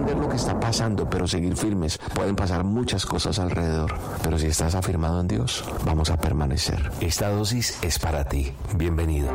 entender lo que está pasando, pero seguir firmes. Pueden pasar muchas cosas alrededor, pero si estás afirmado en Dios, vamos a permanecer. Esta dosis es para ti. Bienvenido.